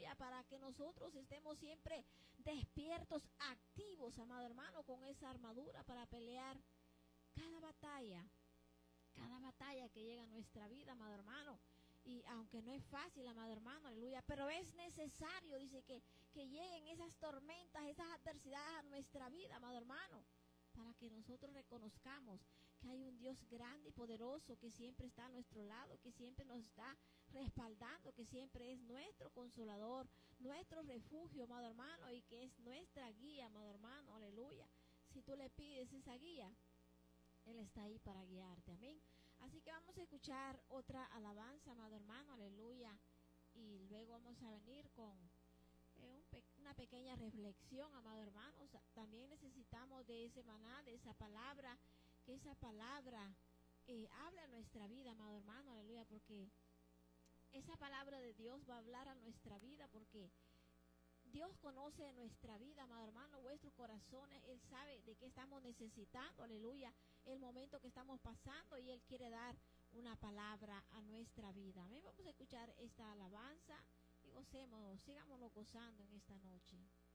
aleluya, para que nosotros estemos siempre despiertos, activos, amado hermano, con esa armadura para pelear cada batalla que llega a nuestra vida, amado hermano. Y aunque no es fácil, amado hermano, aleluya, pero es necesario, dice, que lleguen esas tormentas, esas adversidades a nuestra vida, amado hermano, para que nosotros reconozcamos que hay un Dios grande y poderoso que siempre está a nuestro lado, que siempre nos está respaldando, que siempre es nuestro consolador, nuestro refugio, amado hermano, y que es nuestra guía, amado hermano, aleluya. Si tú le pides esa guía, Él está ahí para guiarte, amén. Así que vamos a escuchar otra alabanza, amado hermano, aleluya, y luego vamos a venir con una pequeña reflexión, amado hermano. También necesitamos de ese maná, de esa palabra, que esa palabra hable a nuestra vida, amado hermano, aleluya, porque esa palabra de Dios va a hablar a nuestra vida, porque Dios conoce nuestra vida, amado hermano, vuestros corazones. Él sabe de qué estamos necesitando, aleluya, el momento que estamos pasando, y Él quiere dar una palabra a nuestra vida. Amén. Vamos a escuchar esta alabanza y gocemos, sigámonos gozando en esta noche.